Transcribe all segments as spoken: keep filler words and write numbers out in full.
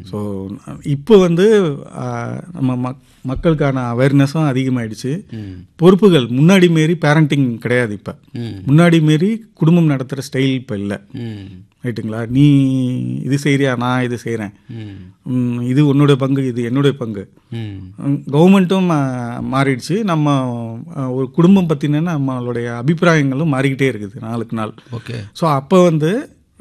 So இப்போ வந்து நம்ம மக் மக்களுக்கான அவேர்னஸும் அதிகமாகிடுச்சு. பொறுப்புகள் முன்னாடி மாரி பேரண்டிங் கிடையாது. இப்போ முன்னாடி மாரி குடும்பம் நடத்துகிற ஸ்டைல் இப்போ இல்லை. ரைட்டுங்களா? நீ இது செய்கிறியா, நான் இது செய்கிறேன், இது உன்னோட பங்கு, இது என்னுடைய பங்கு. கவர்மெண்ட்டும் மாறிடுச்சு. நம்ம ஒரு குடும்பம் பற்றின நம்மளுடைய அபிப்பிராயங்களும் மாறிக்கிட்டே இருக்குது நாளுக்கு நாள். ஓகே. ஸோ அப்போ வந்து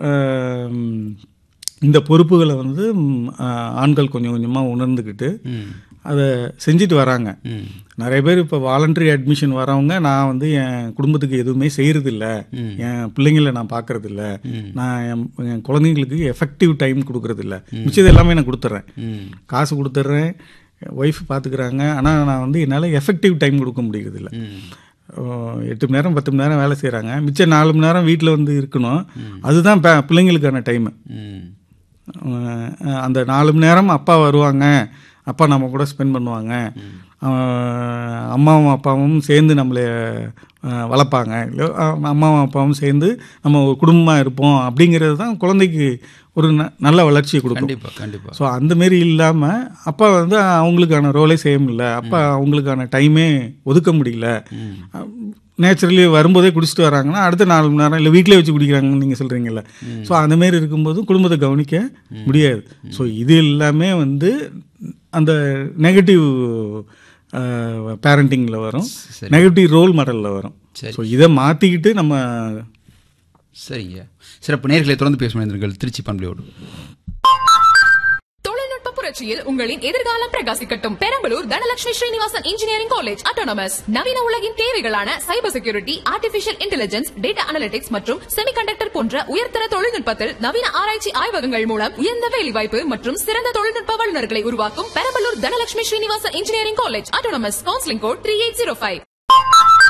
இந்த பொறுப்புகளை வந்து ஆண்கள் கொஞ்சம் கொஞ்சமாக உணர்ந்துக்கிட்டு அதை செஞ்சுட்டு வராங்க. நிறைய பேர் இப்போ வாலண்டரி அட்மிஷன் வரவங்க, நான் வந்து என் குடும்பத்துக்கு எதுவுமே செய்கிறதில்ல, என் பிள்ளைங்களை நான் பார்க்கறதில்ல, நான் என் என் குழந்தைங்களுக்கு எஃபெக்டிவ் டைம் கொடுக்கறதில்ல, மிச்சது எல்லாமே நான் கொடுத்துட்றேன், காசு கொடுத்துட்றேன், ஒய்ஃப் பார்த்துக்கிறாங்க, ஆனால் நான் வந்து என்னால் எஃபெக்டிவ் டைம் கொடுக்க முடியறதில்ல. எட்டு மணி நேரம் பத்து மணி நேரம் வேலை செய்கிறாங்க, மிச்சம் நாலு மணி நேரம் வீட்டில் வந்து இருக்கணும். அதுதான் பிள்ளைங்களுக்கான டைமு. அந்த நாலு மணி நேரம் அப்பா வருவாங்க, அப்பா நம்ம கூட ஸ்பெண்ட் பண்ணுவாங்க, அம்மாவும் அப்பாவும் சேர்ந்து நம்மளை வளர்ப்பாங்க, இல்லை அம்மாவும் அப்பாவும் சேர்ந்து நம்ம ஒரு குடும்பமாக இருப்போம். அப்படிங்கிறது தான் குழந்தைக்கு ஒரு ந நல்ல வளர்ச்சியை கொடுக்கும். கண்டிப்பாக கண்டிப்பாக. ஸோ அந்தமாரி இல்லாமல் அப்பா வந்து அவங்களுக்கான ரோலே செய்ய முடியல, அப்பா அவங்களுக்கான டைமே ஒதுக்க முடியல, நேச்சுரலி வரும்போதே குடிச்சிட்டு வராங்கன்னா அடுத்த நாலு மணி நேரம் இல்லை வீட்டிலே வச்சு குடிக்கிறாங்கன்னு நீங்கள் சொல்கிறீங்கல்ல. ஸோ அந்தமாரி இருக்கும்போது குடும்பத்தை கவனிக்க முடியாது. ஸோ இது எல்லாமே வந்து அந்த நெகட்டிவ் பேரண்டிங்கில் வரும், நெகட்டிவ் ரோல் மாடலில் வரும். ஸோ இதை மாற்றிக்கிட்டு நம்ம சரிங்க. சிறப்பு. நேர்களை தொடர்ந்து பேசுகிறீர்கள் திருச்சி பண்பலையோடு. புரட்சியில் உங்களின் எதிர்காலம் பிரகாசிக்கட்டும். Perambalur Dhanalakshmi Srinivasan engineering college autonomous நவீன உலகின் தேவைகளான cyber security, artificial intelligence, data analytics மற்றும் செமிகண்டக்டர் போன்ற உயர்தர தொழில்நுட்பத்தில் நவீன ஆராய்ச்சி ஆய்வகங்கள் மூலம் உயர்ந்த வேலைவாய்ப்பு மற்றும் சிறந்த தொழில்நுட்ப வல்லுநர்களை உருவாக்கும் Perambalur Dhanalakshmi Srinivasan engineering college autonomous. Counselling code three eight zero five.